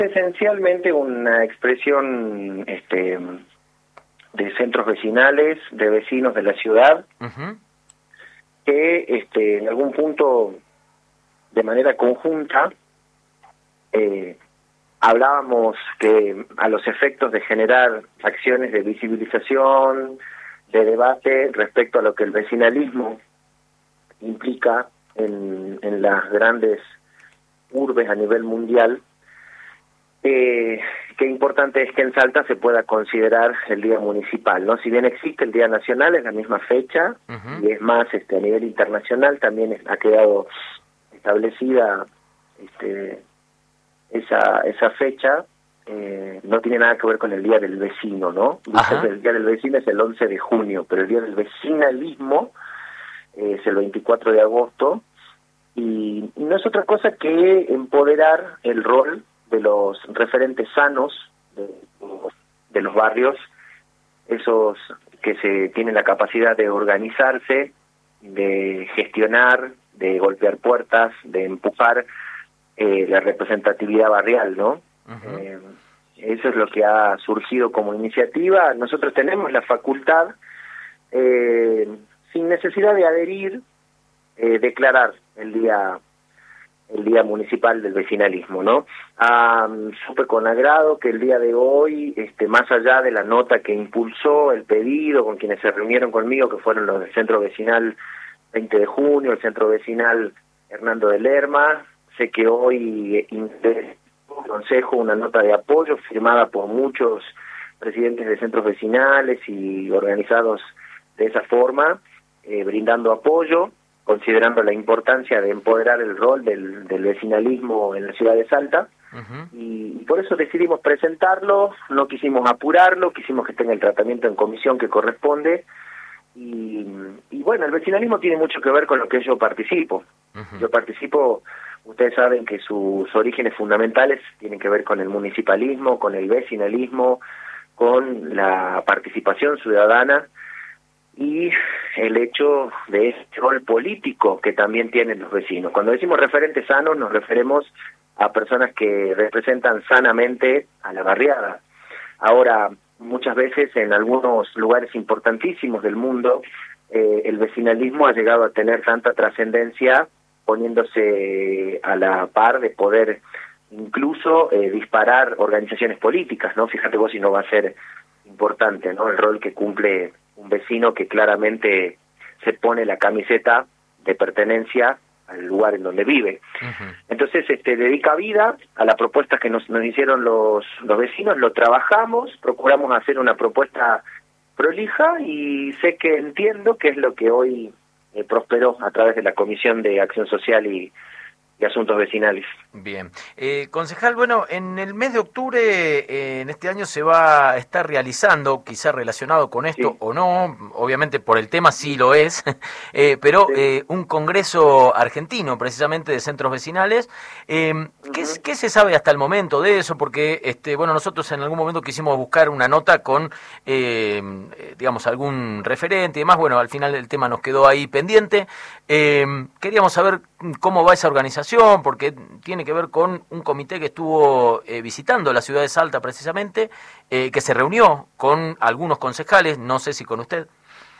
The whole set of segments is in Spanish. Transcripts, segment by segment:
Esencialmente una expresión de centros vecinales, de vecinos de la ciudad, que en algún punto, de manera conjunta, hablábamos que a los efectos de generar acciones de visibilización, de debate respecto a lo que el vecinalismo implica en las grandes urbes a nivel mundial, qué importante es que en Salta se pueda considerar el Día Municipal, ¿no? Si bien existe el Día Nacional, es la misma fecha, y es más, a nivel internacional también ha quedado establecida esa fecha. No tiene nada que ver con el Día del Vecino, ¿no? El Día del Vecino es el 11 de junio, pero el Día del Vecinalismo es el 24 de agosto, y no es otra cosa que empoderar el rol de los referentes sanos de los barrios, esos que se tienen la capacidad de organizarse, de gestionar, de golpear puertas, de empujar la representatividad barrial, ¿no? Eso es lo que ha surgido como iniciativa. Nosotros tenemos la facultad, sin necesidad de adherir, declarar el día municipal del vecinalismo, ¿no? Supe con agrado que el día de hoy, más allá de la nota que impulsó el pedido, con quienes se reunieron conmigo, que fueron los del Centro Vecinal 20 de Junio, el Centro Vecinal Hernando de Lerma, sé que hoy el Consejo una nota de apoyo firmada por muchos presidentes de centros vecinales y organizados de esa forma, brindando apoyo, considerando la importancia de empoderar el rol del vecinalismo en la ciudad de Salta, y por eso decidimos presentarlo. No quisimos apurarlo, quisimos que tenga el tratamiento en comisión que corresponde, y bueno, el vecinalismo tiene mucho que ver con lo que yo participo. Yo participo, ustedes saben que sus orígenes fundamentales tienen que ver con el municipalismo, con el vecinalismo, con la participación ciudadana, y el hecho de ese rol político que también tienen los vecinos. Cuando decimos referentes sanos, nos referimos a personas que representan sanamente a la barriada. Ahora, muchas veces en algunos lugares importantísimos del mundo, el vecinalismo ha llegado a tener tanta trascendencia, poniéndose a la par de poder incluso disparar organizaciones políticas, ¿no? Fíjate vos si no va a ser importante, ¿no?, el rol que cumple un vecino que claramente se pone la camiseta de pertenencia al lugar en donde vive. Entonces, dedica vida a la propuesta que nos hicieron los vecinos, lo trabajamos, procuramos hacer una propuesta prolija, y sé que entiendo que es lo que hoy prosperó a través de la Comisión de Acción Social y Asuntos Vecinales. Bien. Concejal, bueno, en el mes de octubre, en este año se va a estar realizando, quizá relacionado con esto o no, obviamente por el tema sí lo es, pero un congreso argentino, precisamente, de centros vecinales. ¿Qué se sabe hasta el momento de eso? Porque, bueno, nosotros en algún momento quisimos buscar una nota con, digamos, algún referente y demás. Bueno, al final el tema nos quedó ahí pendiente. Queríamos saber cómo va esa organización, porque tiene que ver con un comité que estuvo visitando la ciudad de Salta precisamente, que se reunió con algunos concejales, no sé si con usted.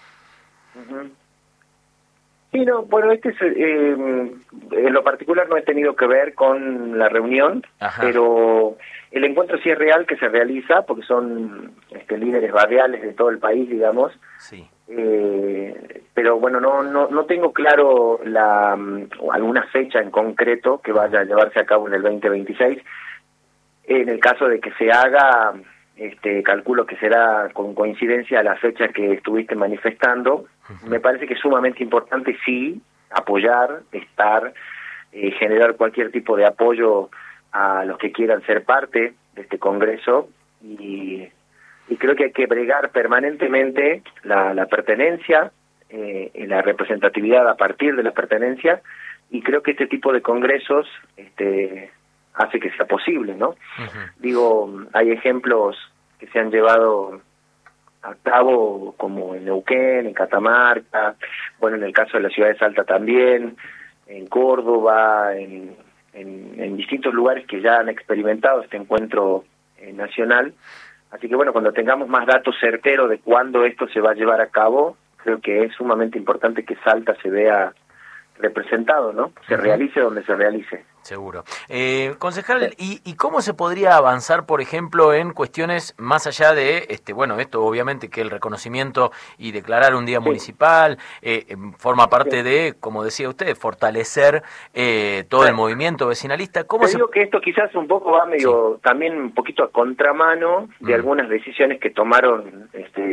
Sí, no, bueno, en lo particular no he tenido que ver con la reunión, pero el encuentro sí es real, que se realiza, porque son líderes barriales de todo el país, digamos. Sí. Pero bueno, no tengo claro alguna fecha en concreto que vaya a llevarse a cabo en el 2026. En el caso de que se haga, calculo que será con coincidencia a la fecha que estuviste manifestando. Me parece que es sumamente importante, sí, apoyar, generar cualquier tipo de apoyo a los que quieran ser parte de este congreso, y creo que hay que bregar permanentemente la pertenencia, la representatividad a partir de la pertenencia, y creo que este tipo de congresos hace que sea posible, ¿no? Digo, hay ejemplos que se han llevado a cabo, como en Neuquén, en Catamarca, bueno, en el caso de la ciudad de Salta también, en Córdoba, en en distintos lugares que ya han experimentado este encuentro nacional. Así que bueno, cuando tengamos más datos certeros de cuándo esto se va a llevar a cabo, creo que es sumamente importante que Salta se vea representado, ¿no? Se realice donde se realice. Seguro. Concejal, ¿y cómo se podría avanzar, por ejemplo, en cuestiones más allá de, bueno, esto obviamente que el reconocimiento y declarar un día municipal forma parte de, como decía usted, fortalecer todo el movimiento vecinalista? ¿Cómo Te digo que esto quizás un poco va medio, también un poquito a contramano de algunas decisiones que tomaron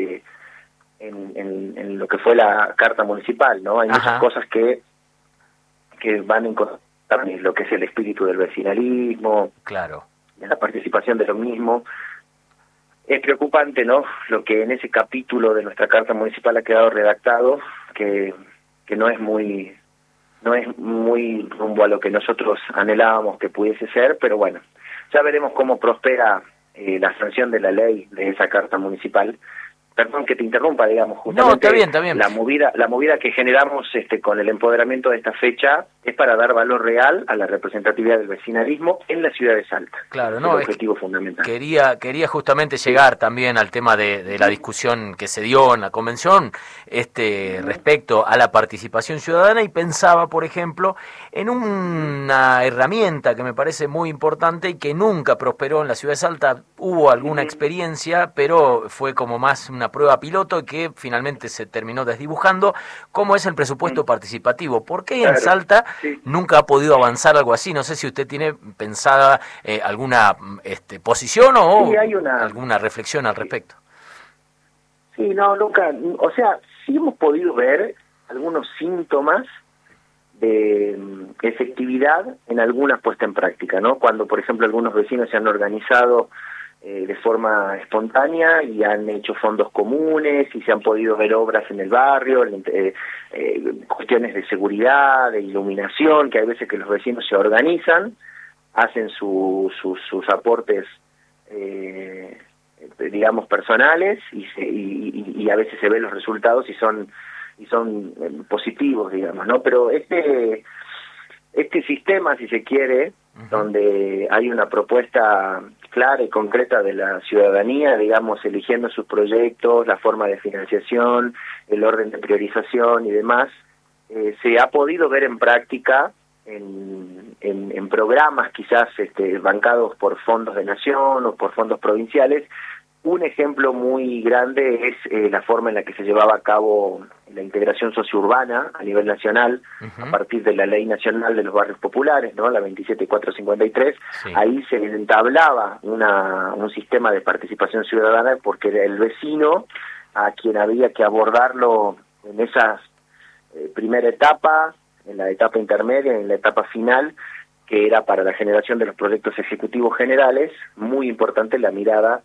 en lo que fue la Carta Municipal, ¿no? Hay muchas cosas que van en contra de lo que es el espíritu del vecinalismo, claro, de la participación de lo mismo. Es preocupante, ¿no?, lo que en ese capítulo de nuestra Carta Municipal ha quedado redactado, que no es muy rumbo a lo que nosotros anhelábamos que pudiese ser, pero bueno, ya veremos cómo prospera la sanción de la ley de esa Carta Municipal. Perdón que te interrumpa, digamos, justamente. No, está bien. La movida que generamos con el empoderamiento de esta fecha es para dar valor real a la representatividad del vecinalismo en la ciudad de Salta. Claro, es el objetivo fundamental. Quería justamente llegar también al tema de la discusión que se dio en la convención respecto a la participación ciudadana, y pensaba, por ejemplo, en una herramienta que me parece muy importante y que nunca prosperó en la ciudad de Salta. Hubo alguna experiencia, pero fue como más una prueba piloto que finalmente se terminó desdibujando, como es el presupuesto participativo. ¿Por qué en Salta nunca ha podido avanzar algo así? No sé si usted tiene pensada alguna posición o alguna reflexión al respecto. Sí, no, nunca, o sea, sí hemos podido ver algunos síntomas de efectividad en algunas puesta en práctica, ¿no? Cuando, por ejemplo, algunos vecinos se han organizado de forma espontánea y han hecho fondos comunes y se han podido ver obras en el barrio, cuestiones de seguridad, de iluminación, que hay veces que los vecinos se organizan, hacen sus aportes, digamos, personales y a veces se ven los resultados y son positivos, digamos, ¿no? Pero este sistema, si se quiere, donde hay una propuesta clara y concreta de la ciudadanía, digamos, eligiendo sus proyectos, la forma de financiación, el orden de priorización y demás, se ha podido ver en práctica en programas quizás bancados por fondos de nación o por fondos provinciales. Un ejemplo muy grande es la forma en la que se llevaba a cabo la integración sociourbana a nivel nacional, a partir de la Ley Nacional de los Barrios Populares, ¿no?, la 27453. Ahí se entablaba un sistema de participación ciudadana, porque era el vecino a quien había que abordarlo en esa primera etapa, en la etapa intermedia, en la etapa final, que era para la generación de los proyectos ejecutivos generales. Muy importante la mirada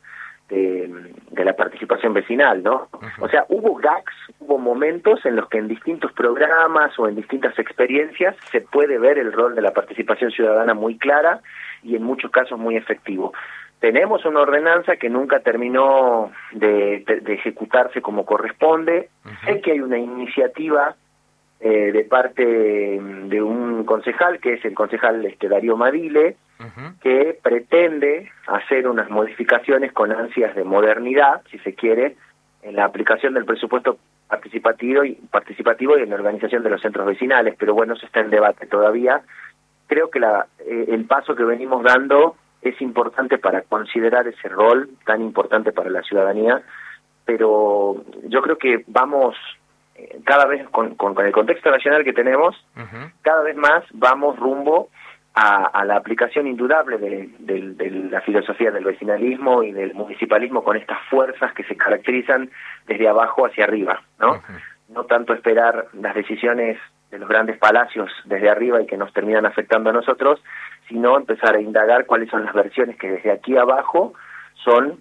de la participación vecinal, ¿no? O sea, hubo gags, hubo momentos en los que en distintos programas o en distintas experiencias se puede ver el rol de la participación ciudadana muy clara y en muchos casos muy efectivo. Tenemos una ordenanza que nunca terminó de ejecutarse como corresponde. Sé que hay una iniciativa de parte de un concejal, que es el concejal Darío Madile, que pretende hacer unas modificaciones con ansias de modernidad, si se quiere, en la aplicación del presupuesto participativo y en la organización de los centros vecinales, pero bueno, eso está en debate todavía. Creo que el paso que venimos dando es importante para considerar ese rol tan importante para la ciudadanía, pero yo creo que vamos cada vez con el contexto nacional que tenemos, cada vez más vamos rumbo a la aplicación indudable de la filosofía del vecinalismo y del municipalismo, con estas fuerzas que se caracterizan desde abajo hacia arriba, ¿no? No tanto esperar las decisiones de los grandes palacios desde arriba y que nos terminan afectando a nosotros, sino empezar a indagar cuáles son las versiones que desde aquí abajo son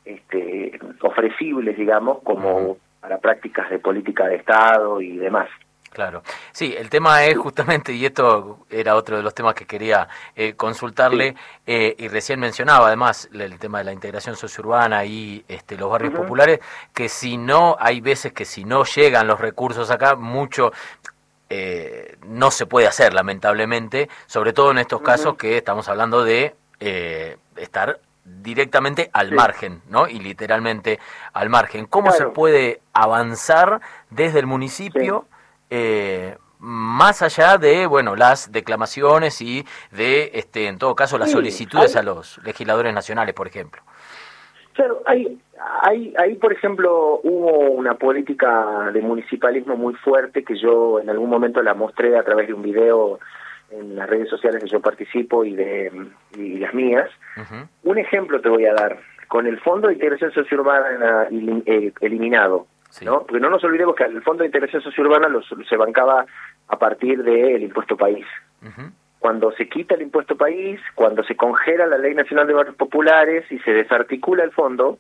ofrecibles, digamos, como para prácticas de política de Estado y demás. Claro. Sí, el tema es justamente, y esto era otro de los temas que quería consultarle, y recién mencionaba además el tema de la integración sociourbana y los barrios populares, que si no, hay veces que si no llegan los recursos acá, mucho... no se puede hacer, lamentablemente, sobre todo en estos casos que estamos hablando de estar directamente al margen, ¿no? Y literalmente al margen. ¿Cómo se puede avanzar desde el municipio más allá de, bueno, las declamaciones y de, en todo caso, las solicitudes a los legisladores nacionales, por ejemplo? Claro, ahí, por ejemplo, hubo una política de municipalismo muy fuerte que yo en algún momento la mostré a través de un video en las redes sociales que yo participo y las mías. Un ejemplo te voy a dar, con el Fondo de Integración Sociourbana eliminado, ¿no? Porque no nos olvidemos que el Fondo de Integración Sociourbana se bancaba a partir del impuesto país. Cuando se quita el impuesto país, cuando se congela la Ley Nacional de Barrios Populares y se desarticula el fondo,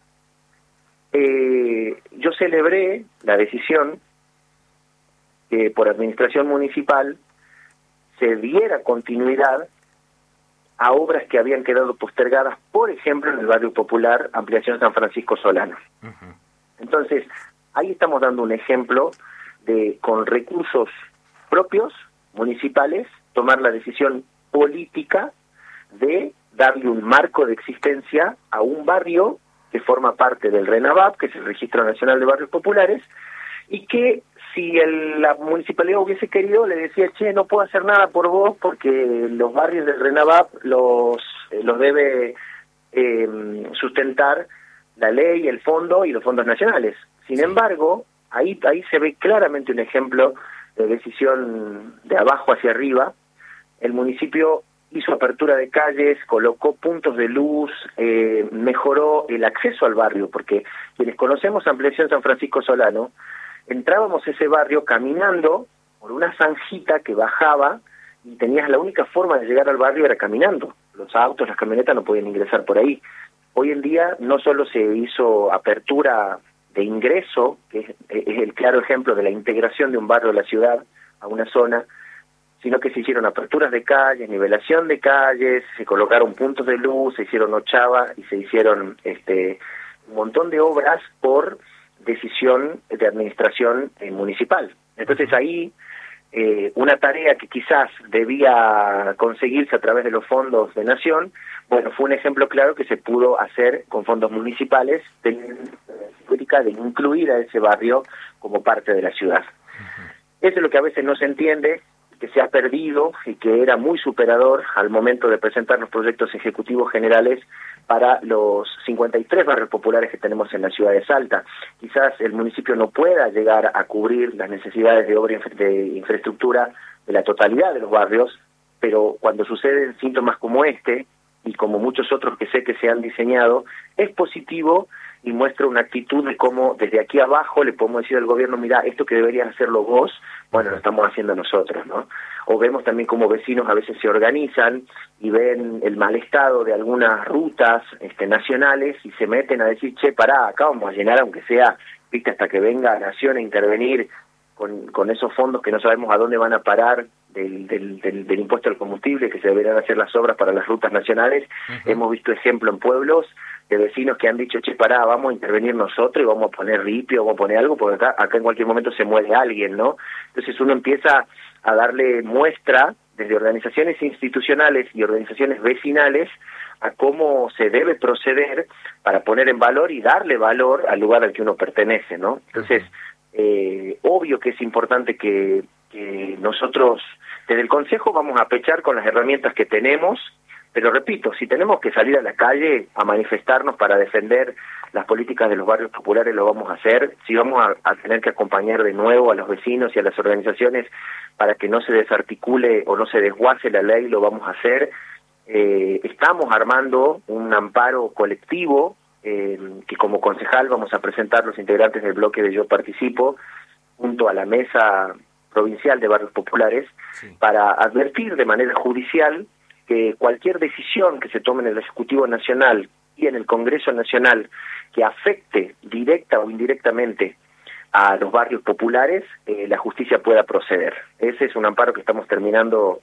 yo celebré la decisión que por administración municipal se diera continuidad a obras que habían quedado postergadas, por ejemplo, en el barrio popular Ampliación San Francisco Solano. Entonces, ahí estamos dando un ejemplo de, con recursos propios, municipales, tomar la decisión política de darle un marco de existencia a un barrio que forma parte del RENAVAP, que es el Registro Nacional de Barrios Populares, y que si la municipalidad hubiese querido, le decía, che, no puedo hacer nada por vos porque los barrios del RENAVAP los debe sustentar la ley, el fondo y los fondos nacionales. Sin embargo, ahí se ve claramente un ejemplo de decisión de abajo hacia arriba. El municipio hizo apertura de calles, colocó puntos de luz, mejoró el acceso al barrio, porque quienes conocemos Ampliación San Francisco Solano, entrábamos a ese barrio caminando por una zanjita que bajaba y tenías la única forma de llegar al barrio era caminando. Los autos, las camionetas no podían ingresar por ahí. Hoy en día no solo se hizo apertura de ingreso, que es el claro ejemplo de la integración de un barrio de la ciudad a una zona, sino que se hicieron aperturas de calles, nivelación de calles, se colocaron puntos de luz, se hicieron ochava y se hicieron un montón de obras por decisión de administración municipal. Entonces ahí una tarea que quizás debía conseguirse a través de los fondos de Nación, bueno, fue un ejemplo claro que se pudo hacer con fondos municipales de política de incluir a ese barrio como parte de la ciudad. Eso es lo que a veces no se entiende, que se ha perdido y que era muy superador al momento de presentar los proyectos ejecutivos generales para los 53 barrios populares que tenemos en la ciudad de Salta. Quizás el municipio no pueda llegar a cubrir las necesidades de obra de infraestructura de la totalidad de los barrios, pero cuando suceden síntomas como este, y como muchos otros que sé que se han diseñado, es positivo y muestra una actitud de cómo desde aquí abajo le podemos decir al gobierno, mira, esto que deberías hacerlo vos, bueno, lo estamos haciendo nosotros, ¿no? O vemos también cómo vecinos a veces se organizan y ven el mal estado de algunas rutas nacionales y se meten a decir, che, pará, acá vamos a llenar aunque sea, viste, hasta que venga Nación a intervenir con esos fondos que no sabemos a dónde van a parar del impuesto al combustible, que se deberán hacer las obras para las rutas nacionales. Hemos visto ejemplo en pueblos de vecinos que han dicho, che, pará, vamos a intervenir nosotros y vamos a poner ripio, vamos a poner algo, porque acá en cualquier momento se muere alguien, ¿no? Entonces uno empieza a darle muestra desde organizaciones institucionales y organizaciones vecinales a cómo se debe proceder para poner en valor y darle valor al lugar al que uno pertenece, ¿no? Entonces, obvio que es importante que nosotros desde el Consejo vamos a pechar con las herramientas que tenemos, pero repito, si tenemos que salir a la calle a manifestarnos para defender las políticas de los barrios populares, lo vamos a hacer. Si vamos a tener que acompañar de nuevo a los vecinos y a las organizaciones para que no se desarticule o no se desguace la ley, lo vamos a hacer. Estamos armando un amparo colectivo que como concejal vamos a presentar los integrantes del bloque de Yo Participo junto a la Mesa Provincial de Barrios Populares, para advertir de manera judicial que cualquier decisión que se tome en el Ejecutivo Nacional y en el Congreso Nacional que afecte directa o indirectamente a los barrios populares, la justicia pueda proceder. Ese es un amparo que estamos terminando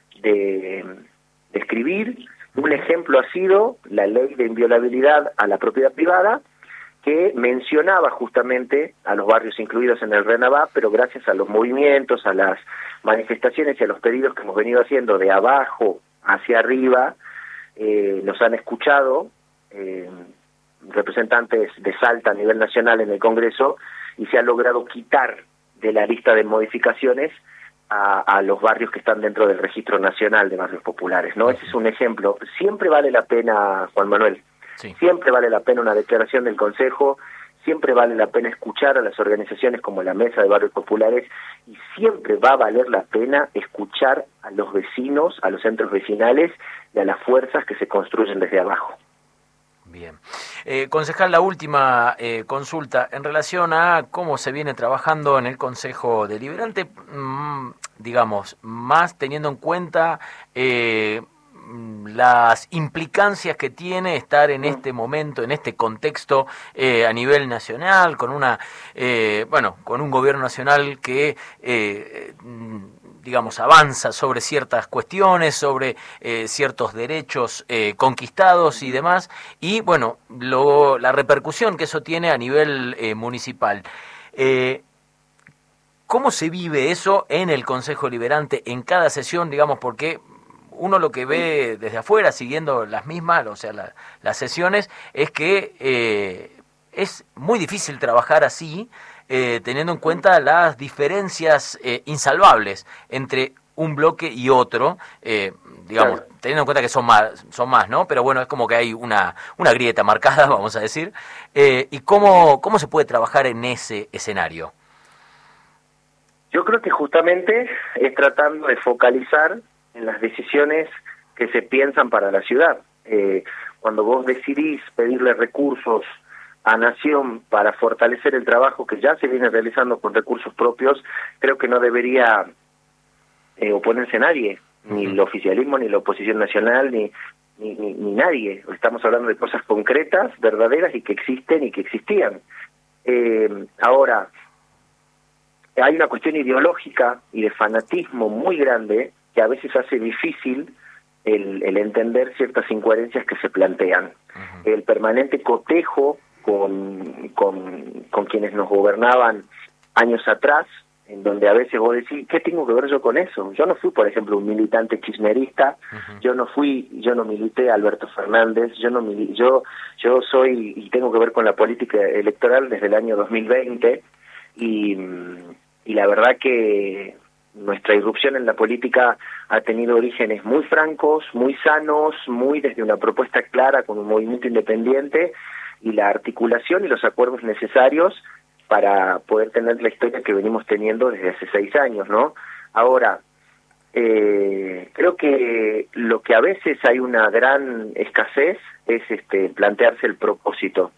de escribir. Un ejemplo ha sido la ley de inviolabilidad a la propiedad privada, que mencionaba justamente a los barrios incluidos en el RENAVA, pero gracias a los movimientos, a las manifestaciones y a los pedidos que hemos venido haciendo de abajo hacia arriba, nos han escuchado representantes de Salta a nivel nacional en el Congreso, y se ha logrado quitar de la lista de modificaciones a los barrios que están dentro del Registro Nacional de Barrios Populares, ¿no? Ese es un ejemplo. Siempre vale la pena, Juan Manuel, sí, siempre vale la pena una declaración del Consejo, siempre vale la pena escuchar a las organizaciones como la Mesa de Barrios Populares, y siempre va a valer la pena escuchar a los vecinos, a los centros vecinales y a las fuerzas que se construyen desde abajo. Bien. Concejal, la última consulta en relación a cómo se viene trabajando en el Consejo Deliberante, digamos, más teniendo en cuenta las implicancias que tiene estar en este momento, en este contexto a nivel nacional, con con un gobierno nacional que digamos, avanza sobre ciertas cuestiones, sobre ciertos derechos conquistados y demás, y bueno, la repercusión que eso tiene a nivel municipal. ¿Cómo se vive eso en el Consejo Deliberante, en cada sesión, digamos, porque uno lo que ve desde afuera, siguiendo las mismas, o sea, las sesiones, es que es muy difícil trabajar así, teniendo en cuenta las diferencias insalvables entre un bloque y otro, digamos, claro, teniendo en cuenta que son más, ¿no? Pero bueno, es como que hay una grieta marcada, vamos a decir. ¿Y cómo se puede trabajar en ese escenario? Yo creo que justamente es tratando de focalizar en las decisiones que se piensan para la ciudad. Cuando vos decidís pedirle recursos a Nación para fortalecer el trabajo que ya se viene realizando con recursos propios, creo que no debería oponerse nadie, ni el oficialismo, ni la oposición nacional, ni nadie. Estamos hablando de cosas concretas, verdaderas, y que existen y que existían. Ahora, hay una cuestión ideológica y de fanatismo muy grande que a veces hace difícil el entender ciertas incoherencias que se plantean. El permanente cotejo con quienes nos gobernaban años atrás, en donde a veces vos decís, ¿qué tengo que ver yo con eso? Yo no fui, por ejemplo, un militante kirchnerista, yo no milité a Alberto Fernández, yo soy y tengo que ver con la política electoral desde el año 2020, y la verdad que nuestra irrupción en la política ha tenido orígenes muy francos, muy sanos, muy desde una propuesta clara con un movimiento independiente, y la articulación y los acuerdos necesarios para poder tener la historia que venimos teniendo desde hace 6 años, ¿no? Ahora, creo que lo que a veces hay una gran escasez es plantearse el propósito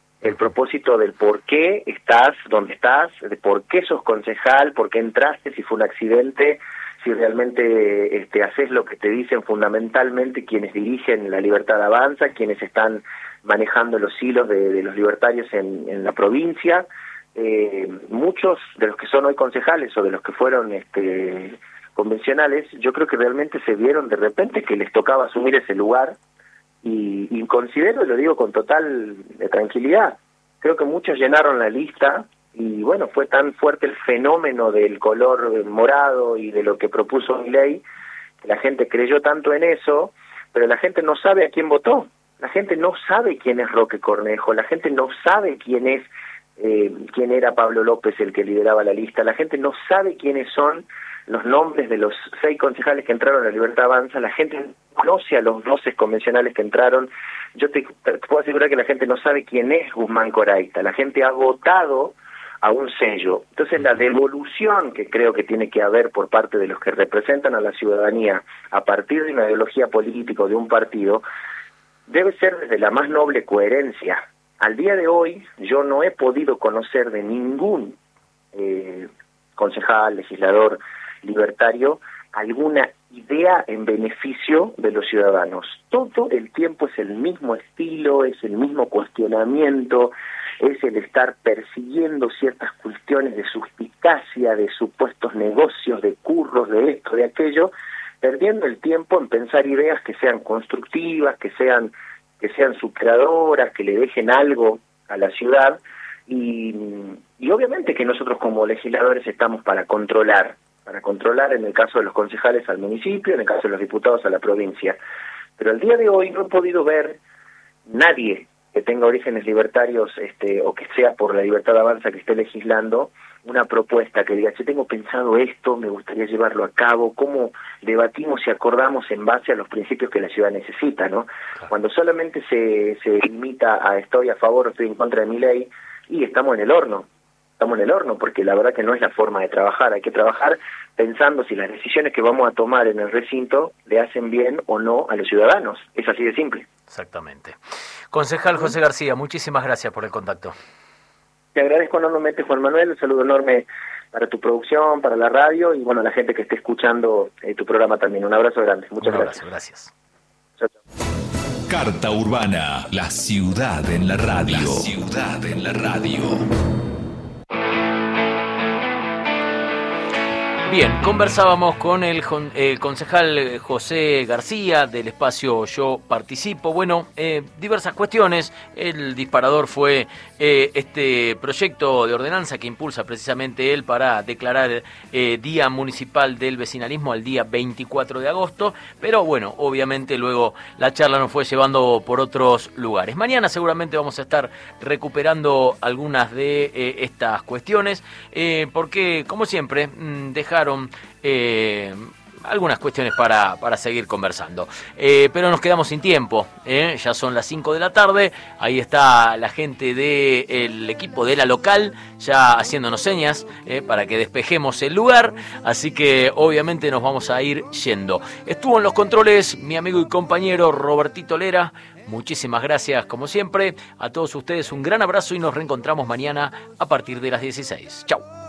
del por qué estás donde estás, de por qué sos concejal, por qué entraste, si fue un accidente, si realmente haces lo que te dicen fundamentalmente quienes dirigen la Libertad Avanza, quienes están manejando los hilos de los libertarios en la provincia. Muchos de los que son hoy concejales o de los que fueron convencionales, yo creo que realmente se vieron de repente que les tocaba asumir ese lugar, y considero, y lo digo con total tranquilidad, creo que muchos llenaron la lista, y bueno, fue tan fuerte el fenómeno del color morado y de lo que propuso Milei, que la gente creyó tanto en eso, pero la gente no sabe a quién votó, la gente no sabe quién es Roque Cornejo, la gente no sabe quién era Pablo López, el que lideraba la lista, la gente no sabe quiénes son los nombres de los 6 concejales que entraron a la Libertad Avanza, la gente conoce a los 12 convencionales que entraron. Yo te puedo asegurar que la gente no sabe quién es Guzmán Coraita, la gente ha votado a un sello. Entonces la devolución que creo que tiene que haber por parte de los que representan a la ciudadanía a partir de una ideología política o de un partido debe ser desde la más noble coherencia. Al día de hoy yo no he podido conocer de ningún concejal, legislador libertario alguna idea en beneficio de los ciudadanos. Todo el tiempo es el mismo estilo, es el mismo cuestionamiento, es el estar persiguiendo ciertas cuestiones de suspicacia, de supuestos negocios, de curros, de esto, de aquello, perdiendo el tiempo en pensar ideas que sean constructivas, que sean superadoras, que le dejen algo a la ciudad, y obviamente que nosotros como legisladores estamos para controlar en el caso de los concejales al municipio, en el caso de los diputados a la provincia. Pero al día de hoy no he podido ver nadie que tenga orígenes libertarios o que sea por la Libertad Avanza que esté legislando una propuesta que diga, yo tengo pensado esto, me gustaría llevarlo a cabo, cómo debatimos y acordamos en base a los principios que la ciudad necesita, ¿no? Cuando solamente se limita a estoy a favor o estoy en contra de mi ley, y estamos en el horno, porque la verdad que no es la forma de trabajar. Hay que trabajar pensando si las decisiones que vamos a tomar en el recinto le hacen bien o no a los ciudadanos. Es así de simple. Exactamente. Concejal José García, muchísimas gracias por el contacto. Te agradezco enormemente, Juan Manuel, un saludo enorme para tu producción, para la radio, y bueno, a la gente que esté escuchando tu programa también. Un abrazo grande. Muchas gracias. Gracias. Chao, chao. Carta Urbana, la ciudad en la radio. La ciudad en la radio. Bien, conversábamos con el concejal José García del espacio Yo Participo. Bueno, diversas cuestiones. El disparador fue este proyecto de ordenanza que impulsa precisamente él para declarar Día Municipal del Vecinalismo al día 24 de agosto. Pero bueno, obviamente luego la charla nos fue llevando por otros lugares. Mañana seguramente vamos a estar recuperando algunas de estas cuestiones porque, como siempre, dejaron algunas cuestiones para seguir conversando. Pero nos quedamos sin tiempo, ya son las 5 de la tarde, ahí está la gente del equipo de la local ya haciéndonos señas para que despejemos el lugar, así que obviamente nos vamos a ir yendo. Estuvo en los controles mi amigo y compañero Robertito Lera. Muchísimas gracias, como siempre, a todos ustedes un gran abrazo y nos reencontramos mañana a partir de las 16. Chau.